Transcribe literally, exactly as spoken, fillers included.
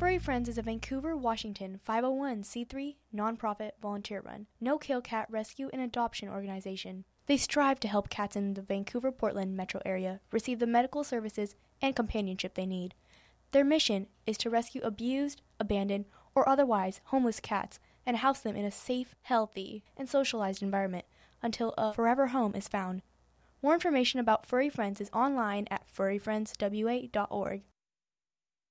Furry Friends is a Vancouver, Washington five oh one c three nonprofit volunteer-run, no-kill cat rescue and adoption organization. They strive to help cats in the Vancouver-Portland metro area receive the medical services and companionship they need. Their mission is to rescue abused, abandoned, or otherwise homeless cats and house them in a safe, healthy, and socialized environment until a forever home is found. More information about Furry Friends is online at furry friends w a dot org.